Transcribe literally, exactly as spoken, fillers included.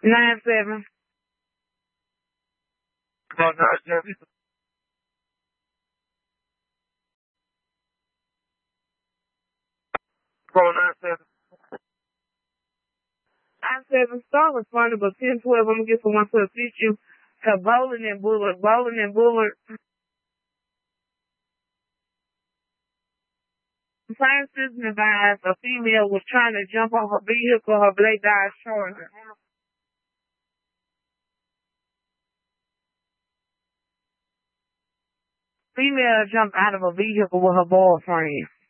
Nine seven. Oh, nine seven. Oh, nine seven. Nine seven. Start responding, but ten twelve. I'm gonna get someone to assist you. To Bowling and Bullard. Bowling and Bullard. Fire system advised a female was trying to jump off her vehicle. Her blade died short. Female jumped out of a vehicle with her boyfriend.